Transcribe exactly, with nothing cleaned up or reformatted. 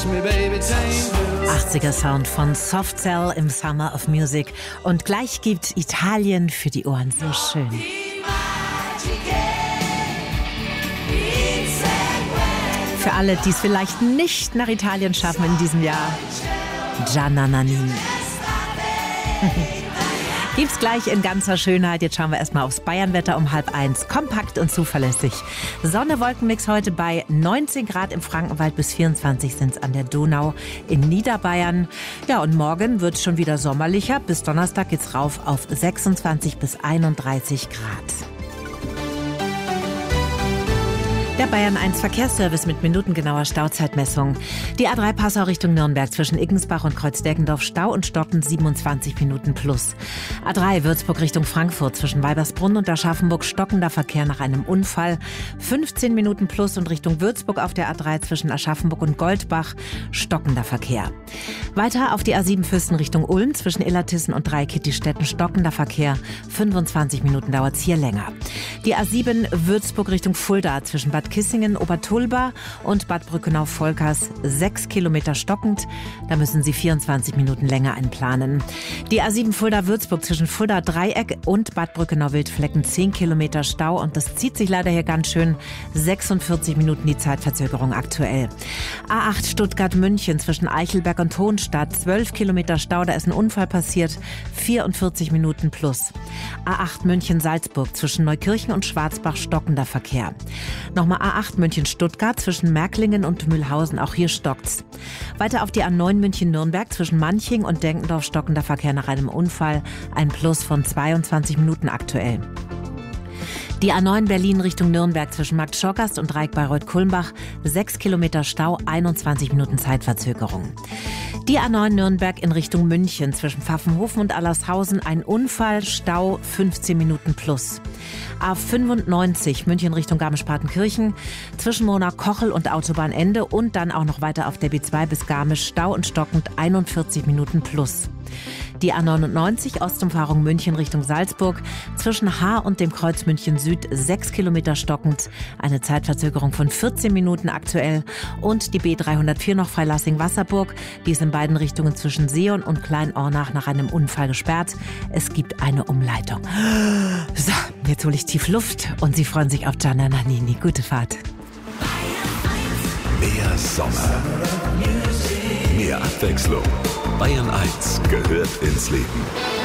achtziger Sound von Soft Cell im Summer of Music. Und gleich gibt Italien für die Ohren so schön. Für alle, die es vielleicht nicht nach Italien schaffen in diesem Jahr, Gianna Nannini. Gibt's gleich in ganzer Schönheit. Jetzt schauen wir erstmal aufs Bayernwetter um halb eins. Kompakt und zuverlässig. Sonne-Wolkenmix heute bei neunzehn Grad im Frankenwald, bis vierundzwanzig sind es an der Donau in Niederbayern. Ja, und morgen wird es schon wieder sommerlicher. Bis Donnerstag geht's rauf auf sechsundzwanzig bis einunddreißig Grad. Der Bayern eins Verkehrsservice mit minutengenauer Stauzeitmessung. Die A drei Passau Richtung Nürnberg zwischen Iggensbach und Kreuzdeckendorf Stau und Stocken siebenundzwanzig Minuten plus. A drei Würzburg Richtung Frankfurt zwischen Weibersbrunn und Aschaffenburg stockender Verkehr nach einem Unfall. fünfzehn Minuten plus und Richtung Würzburg auf der A drei zwischen Aschaffenburg und Goldbach stockender Verkehr. Weiter auf die A sieben Füssen Richtung Ulm zwischen Illertissen und Dreikitti-Städten stockender Verkehr. fünfundzwanzig Minuten dauert es hier länger. Die A sieben Würzburg Richtung Fulda zwischen Bad Kissingen, Obertulba und Bad Brückenau-Volkers sechs Kilometer stockend. Da müssen Sie vierundzwanzig Minuten länger einplanen. Die A sieben Fulda-Würzburg zwischen Fulda-Dreieck und Bad Brückenau-Wildflecken zehn Kilometer Stau und das zieht sich leider hier ganz schön. sechsundvierzig Minuten die Zeitverzögerung aktuell. A acht Stuttgart-München zwischen Eichelberg und Hohenstadt zwölf Kilometer Stau, da ist ein Unfall passiert. vierundvierzig Minuten plus. A acht München-Salzburg zwischen Neukirchen und Schwarzbach stockender Verkehr. Nochmal A acht München-Stuttgart zwischen Märklingen und Mühlhausen, auch hier stockt's. Weiter auf die A neun München-Nürnberg zwischen Manching und Denkendorf stockender Verkehr nach einem Unfall. Ein Plus von zweiundzwanzig Minuten aktuell. Die A neun Berlin Richtung Nürnberg zwischen Markt Schorgast und Dreieck-Bayreuth-Kulmbach sechs Kilometer Stau, einundzwanzig Minuten Zeitverzögerung. Die A neun Nürnberg in Richtung München zwischen Pfaffenhofen und Allershausen ein Unfall, Stau fünfzehn Minuten plus. A fünfundneunzig München Richtung Garmisch-Partenkirchen zwischen Mona-Kochel und Autobahnende und dann auch noch weiter auf der B zwei bis Garmisch Stau und stockend einundvierzig Minuten plus. Die A neunundneunzig Ostumfahrung München Richtung Salzburg zwischen Haar und dem Kreuz München Süd sechs Kilometer stockend, eine Zeitverzögerung von vierzehn Minuten aktuell. Und die B dreihundertvier noch Freilassing-Wasserburg, die ist in beiden Richtungen zwischen Seeon und Klein-Ornach nach einem Unfall gesperrt. Es gibt eine Umleitung. So, jetzt hole ich tief Luft und Sie freuen sich auf Gianna Nannini. Gute Fahrt. Mehr Sommer, mehr Abwechslung. Bayern eins gehört ins Leben.